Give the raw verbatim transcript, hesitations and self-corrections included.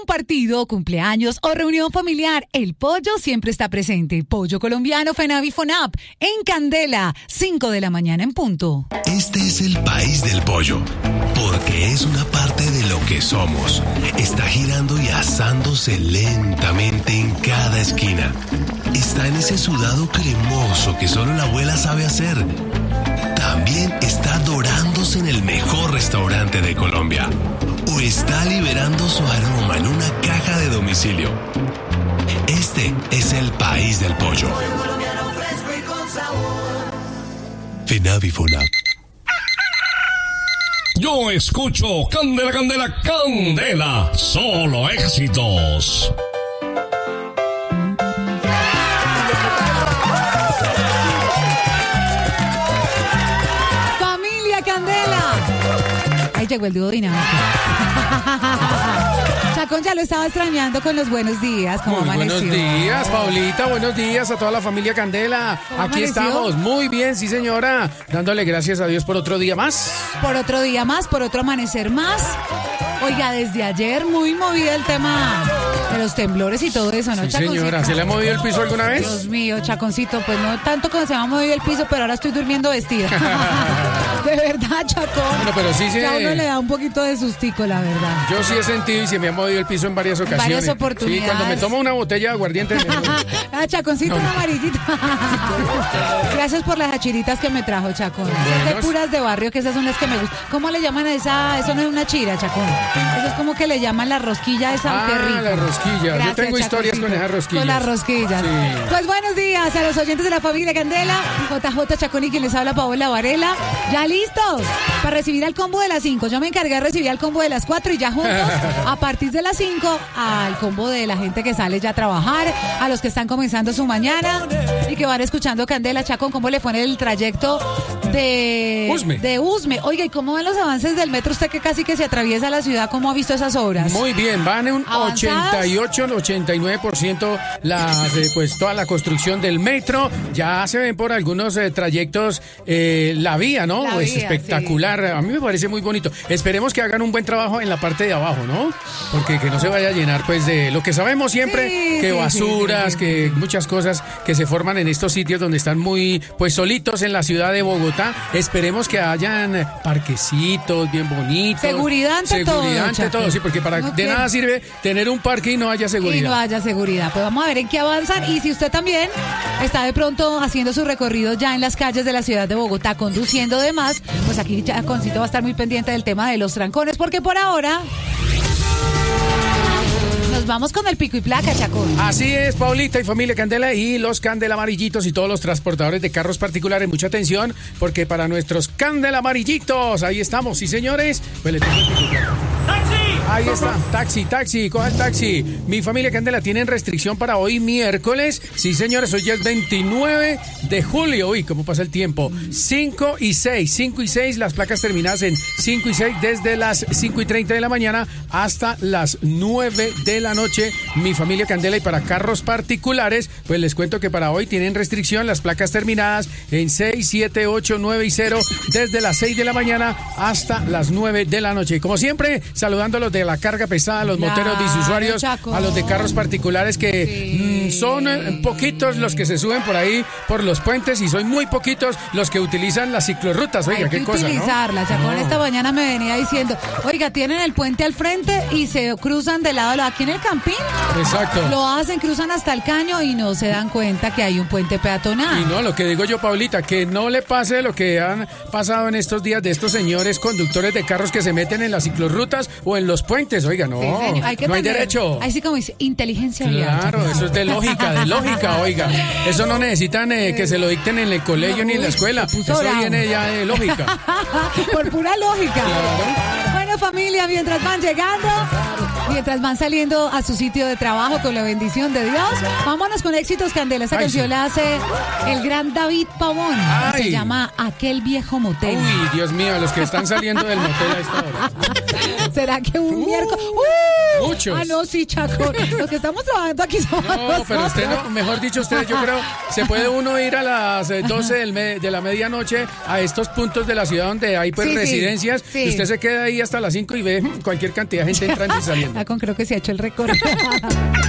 partido, cumpleaños o reunión familiar, el pollo siempre está presente. Pollo colombiano Fenavi Fonap, en Candela, cinco de la mañana en punto. Este es el país del pollo, porque es una parte de lo que somos. Está girando y asándose lentamente en cada esquina. Está en ese sudado cremoso que solo la abuela sabe hacer. También está dorándose en el mejor restaurante de Colombia. O está liberando su aroma en una caja de domicilio. Este es el país del pollo. Fenavi Fonap. Yo escucho Candela, Candela, Candela. Solo éxitos. Familia Candela. Ahí llegó el dúo dinámico. Chacón ya lo estaba extrañando con los buenos días. ¿Cómo Muy amaneció? buenos días, Paulita. Buenos días a toda la familia Candela. Aquí amaneció? estamos. Muy bien, sí, señora. Dándole gracias a Dios por otro día más. Por otro día más, por otro amanecer más. Oiga, desde ayer muy movida el tema de los temblores y todo eso, ¿no, Sí, Chaconcito? señora. ¿Se le ha movido el piso alguna vez? Dios mío, Chaconcito, pues no tanto como se me ha movido el piso, pero ahora estoy durmiendo vestida. De verdad, Chacón. Bueno, pero sí se... Ya uno le da un poquito de sustico, la verdad. Yo sí he sentido y se me ha movido el piso en varias ocasiones. Varias oportunidades. Sí, cuando me tomo una botella de aguardiente. Me... Ah, Chaconcito, No, no. una amarillita. Gracias por las hachiritas que me trajo, Chacón. Buenos. De puras de barrio, que esas son las que me gustan. ¿Cómo le llaman a esa? Eso no es una chira, Chacón. Eso es como que le llaman la rosquilla esa. Ah, qué rico. la rosquilla. Yo Gracias, tengo historias Chaconcito. con esas rosquillas. Con las rosquillas. Sí. Pues buenos días a los oyentes de la familia Candela. J J Chacón y quien les habla, Paola Varela. ¿Ya listos? Para recibir al combo de las cinco. Yo me encargué de recibir al combo de las cuatro y ya juntos, a partir de las cinco, al combo de la gente que sale ya a trabajar, a los que están comenzando su mañana y que van escuchando Candela. Chacón, ¿cómo le fue en el trayecto de Usme? de Usme? Oiga, ¿y cómo van los avances del metro? Usted que casi que se atraviesa la ciudad, ¿cómo ha visto esas obras? Muy bien, van en un ¿Avanzadas? ochenta y ocho, ochenta y nueve por ciento las, eh, pues toda la construcción del metro. Ya se ven por algunos eh, trayectos eh, la vía, ¿no? La Es vía, espectacular. A mí me parece muy bonito. Esperemos que hagan un buen trabajo en la parte de abajo, ¿no? Porque que no se vaya a llenar pues de lo que sabemos siempre, Sí, que sí, basuras, sí, sí, que muchas cosas que se forman en estos sitios donde están muy pues solitos en la ciudad de Bogotá. Esperemos que hayan parquecitos bien bonitos. Seguridad ante todo, Seguridad ante Chaco. todo, sí, porque para No de quiero- nada sirve tener un parque y no haya Y seguridad. no haya seguridad. Pues vamos a ver en qué avanzan. Y si usted también está de pronto haciendo su recorrido ya en las calles de la ciudad de Bogotá, conduciendo demás, pues aquí Chaconcito va a estar muy pendiente del tema de los trancones, porque por ahora nos vamos con el pico y placa, Chacón. Así es, Paulita y familia Candela y los Candela Amarillitos y todos los transportadores de carros particulares, mucha atención, porque para nuestros Candela Amarillitos, ahí estamos, sí señores, pues le tengo el pico y placa. Ahí está, taxi, taxi, coja el taxi. Mi familia Candela, tienen restricción para hoy miércoles. Sí, señores, hoy ya es veintinueve de julio. Uy, cómo pasa el tiempo. cinco y seis, cinco y seis, las placas terminadas en cinco y seis desde las cinco y treinta de la mañana hasta las nueve de la noche. Mi familia Candela, y para carros particulares, pues les cuento que para hoy tienen restricción las placas terminadas en seis, siete, ocho, nueve y cero desde las seis de la mañana hasta las nueve de la noche. Y como siempre, saludando a los de la carga pesada, a los Claro, moteros biciusuarios, Chaco. a los de carros particulares que Sí. mm, son eh, poquitos los que se suben por ahí por los puentes y son muy poquitos los que utilizan las ciclorrutas. Oiga, Hay qué que cosa, ¿no? utilizarla. Chacón No. esta mañana me venía diciendo, oiga, tienen el puente al frente y se cruzan de lado a lado. Aquí en el Campín Exacto. lo hacen, cruzan hasta el caño y no se dan cuenta que hay un puente peatonal. Y no, lo que digo yo, Paulita, que no le pase lo que han pasado en estos días de estos señores conductores de carros que se meten en las ciclorrutas o en los puentes. Oiga, no, Sí, señor. Hay que no hay tener- derecho. Ahí sí como dice, inteligencia vial. Claro, Chacón. eso es de lógica, de lógica, oiga. Eso no necesitan eh, que se lo dicten en el colegio ni en la Uy, escuela. se puso Eso bravo. viene ya de lógica. Por pura lógica. Claro. Bueno, familia, mientras van llegando, mientras van saliendo a su sitio de trabajo con la bendición de Dios, vámonos con éxitos, Candela. Esta Ay, canción sí. la hace el gran David Pavón. Ay. Se llama Aquel Viejo Motel. Uy, Dios mío, los que están saliendo del motel a esta hora. ¿Será que un Uh, miércoles? ¡Uh! muchos. Ah, no, sí, Chaco. Los que estamos trabajando aquí somos No, pero usted nosotros. no, mejor dicho, usted, yo creo, se puede uno ir a las eh, doce del me- de la medianoche a estos puntos de la ciudad donde hay pues Sí, sí, residencias, sí. y usted se queda ahí hasta las cinco y ve cualquier cantidad de gente entrando y saliendo. Ah, con creo que se ha hecho el récord.